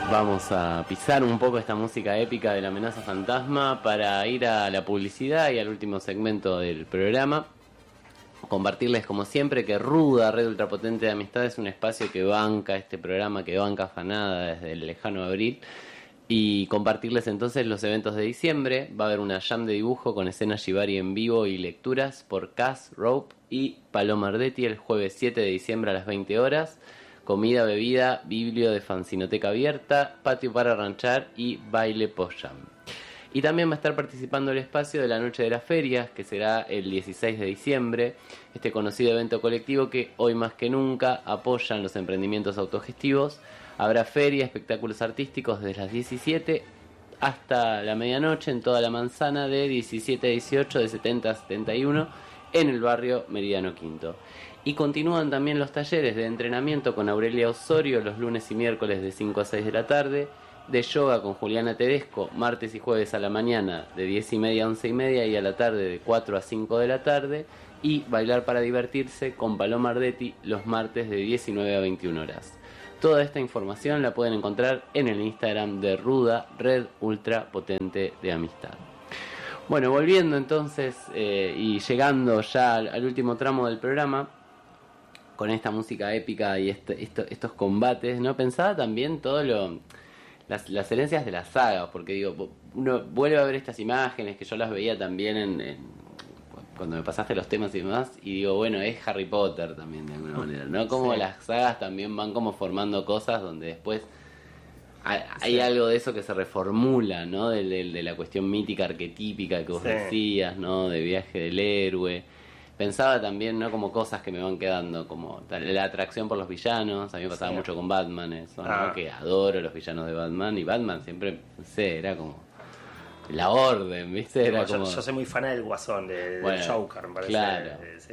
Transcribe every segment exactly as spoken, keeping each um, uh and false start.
Vamos a pisar un poco esta música épica de la amenaza fantasma para ir a la publicidad y al último segmento del programa. Compartirles como siempre que Ruda, Red Ultrapotente de Amistad, es un espacio que banca este programa, que banca Fanada desde el lejano abril. Y compartirles entonces los eventos de diciembre. Va a haber una jam de dibujo con escenas Shibari en vivo y lecturas por Cass, Rope y Paloma Ardetti el jueves siete de diciembre a las veinte horas. Comida, bebida, biblio de fanzinoteca abierta, patio para ranchar y baile post-jam. Y también va a estar participando el espacio de la Noche de las Ferias, que será el dieciséis de diciembre. Este conocido evento colectivo que hoy más que nunca apoyan los emprendimientos autogestivos. Habrá feria, espectáculos artísticos desde las diecisiete hasta la medianoche en toda la manzana de diecisiete a dieciocho, de setenta a setenta y uno en el barrio Meridiano Quinto. Y continúan también los talleres de entrenamiento con Aurelia Osorio los lunes y miércoles de cinco a seis de la tarde, de yoga con Juliana Tedesco martes y jueves a la mañana de diez y media a once y media y a la tarde de cuatro a cinco de la tarde, y bailar para divertirse con Paloma Ardetti los martes de diecinueve a veintiuna horas. Toda esta información la pueden encontrar en el Instagram de Ruda, Red Ultra Potente de Amistad. Bueno, volviendo entonces eh, y llegando ya al, al último tramo del programa, con esta música épica y este, esto, estos combates, ¿no? Pensaba también todo lo las, las herencias de la saga, porque digo, uno vuelve a ver estas imágenes que yo las veía también en, en cuando me pasaste los temas y demás, y digo, bueno, es Harry Potter también de alguna manera, ¿no? Como sí. Las sagas también van como formando cosas donde después hay, hay sí. algo de eso que se reformula, ¿no? De, de, de la cuestión mítica, arquetípica que vos sí. decías, ¿no? De viaje del héroe. Pensaba también, ¿no? Como cosas que me van quedando, como la atracción por los villanos. A mí me pasaba sí. mucho con Batman eso, ¿no? Ah. Que adoro los villanos de Batman, y Batman siempre, no sé, era como la orden, ¿viste? Era yo, como... yo soy muy fan del Guasón, de, bueno, del Joker, me parece. Claro. Sí.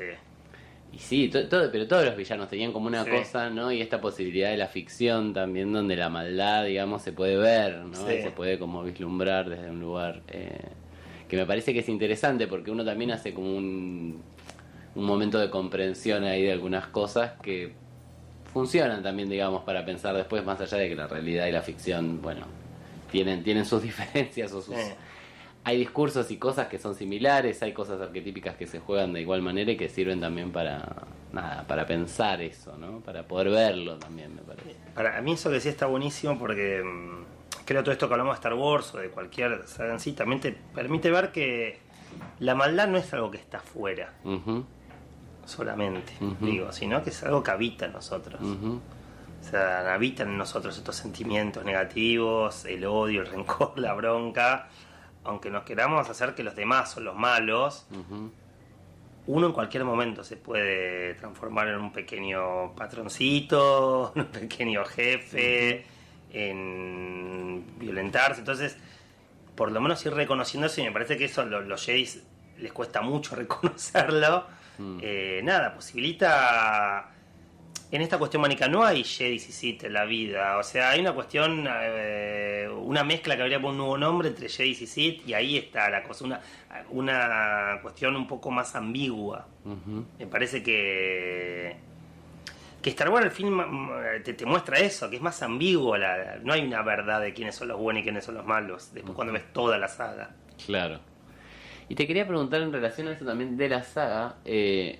Y sí, to, todo, pero todos los villanos tenían como una sí. cosa, ¿no? Y esta posibilidad de la ficción también, donde la maldad, digamos, se puede ver, ¿no? Sí. Y se puede como vislumbrar desde un lugar eh, que me parece que es interesante, porque uno también hace como un, un momento de comprensión ahí de algunas cosas que funcionan también, digamos, para pensar después, más allá de que la realidad y la ficción, bueno, tienen, tienen sus diferencias o sus... Sí. Hay discursos y cosas que son similares, hay cosas arquetípicas que se juegan de igual manera y que sirven también para nada, para pensar eso, ¿no? Para poder verlo también, me parece. Para mí eso que sí está buenísimo, porque mmm, creo todo esto que hablamos de Star Wars o de cualquier saga en sí también te permite ver que la maldad no es algo que está afuera, uh-huh. solamente, uh-huh. digo, sino que es algo que habita en nosotros. Uh-huh. O sea, habitan en nosotros estos sentimientos negativos, el odio, el rencor, la bronca. Aunque nos queramos hacer que los demás son los malos, uh-huh. uno en cualquier momento se puede transformar en un pequeño patroncito, en un pequeño jefe, uh-huh. en violentarse. Entonces, por lo menos ir reconociendo eso, y me parece que eso los, los Jedis les cuesta mucho reconocerlo. Uh-huh. Eh, nada, posibilita... En esta cuestión manica no hay Jedis y Sith en la vida, o sea, hay una cuestión, eh, una mezcla que habría por un nuevo nombre entre Jedis y Sith, y ahí está la cosa, una, una cuestión un poco más ambigua. Uh-huh. Me parece que que Star Wars al fin te, te muestra eso, que es más ambiguo, la, no hay una verdad de quiénes son los buenos y quiénes son los malos, después uh-huh. cuando ves toda la saga. Claro. Y te quería preguntar en relación a eso también de la saga, eh,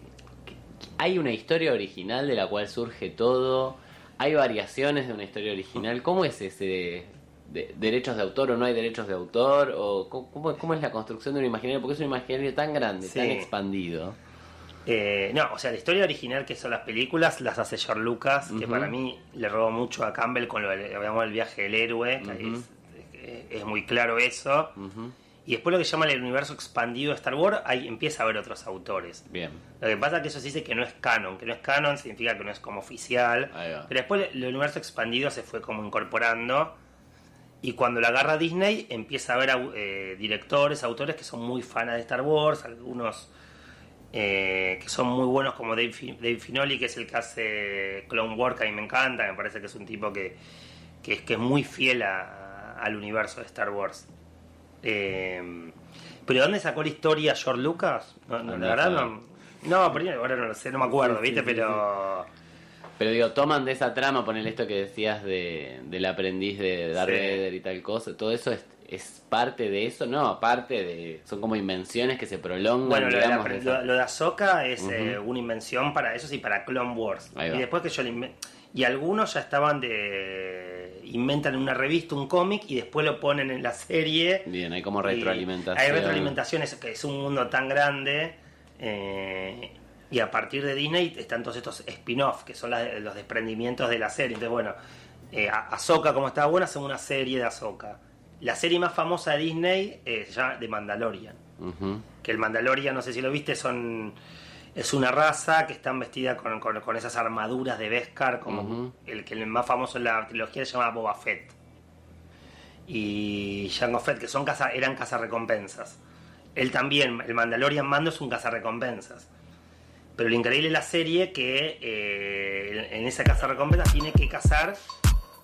¿hay una historia original de la cual surge todo? ¿Hay variaciones de una historia original? ¿Cómo es ese de, de, derechos de autor o no hay derechos de autor? ¿O cómo, cómo es la construcción de un imaginario? Porque es un imaginario tan grande, sí. tan expandido. Eh, no, o sea, la historia original que son las películas las hace George Lucas, uh-huh. que para mí le robó mucho a Campbell con lo del el viaje del héroe, que uh-huh. es, es muy claro eso. Uh-huh. Y después lo que llaman el universo expandido de Star Wars, ahí empieza a haber otros autores. Bien. Lo que pasa es que eso se dice que no es canon. Que no es canon significa que no es como oficial. Pero después el universo expandido se fue como incorporando. Y cuando lo agarra Disney, empieza a haber eh, directores, autores que son muy fanas de Star Wars. Algunos eh, que son muy buenos, como Dave, Dave Filoni, que es el que hace Clone Wars, que a mí me encanta. Me parece que es un tipo que, que, es, que es muy fiel a, al universo de Star Wars. Eh, pero ¿de dónde sacó la historia George Lucas? No, no, la verdad no, no, pero ahora no lo sé, no me acuerdo, sí, ¿viste? Sí, pero, sí. Pero digo, toman de esa trama, poner esto que decías de del aprendiz de Darth Sí. Vader y tal cosa, todo eso es, es parte de eso, no, aparte de, son como invenciones que se prolongan, Bueno, lo de, la- digamos, de lo, esa- lo de Ahsoka es Ujú. eh, una invención para eso, sí, para Clone Wars. Ahí va. Y después que yo le inven- y algunos ya estaban de inventan una revista, un cómic y después lo ponen en la serie. Bien, hay como Y retroalimentación. Hay retroalimentación, es que es un mundo tan grande. eh, y a partir de Disney están todos estos spin-off, que son las- los desprendimientos de la serie. Entonces, bueno, eh, A- Ahsoka, como estaba buena, hacen una serie de Ahsoka. La serie más famosa de Disney eh, se llama The Mandalorian. Ujú. Que el Mandalorian, no sé si lo viste, son es una raza que están vestida con, con, con esas armaduras de Beskar, como Ujú. el que el más famoso en la trilogía se llama Boba Fett. Y Jango Fett, que son caza, eran cazarrecompensas. Él también, el Mandalorian Mando es un cazarrecompensas. Pero lo increíble de la serie que eh, en esa cazarrecompensas tiene que cazar